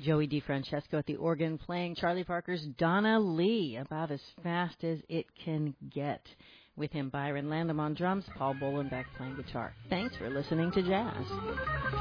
Joey DeFrancesco at the organ playing Charlie Parker's Donna Lee, about as fast as it can get. With him, Byron Landham on drums, Paul Bolenbeck playing guitar. Thanks for listening to Jazz.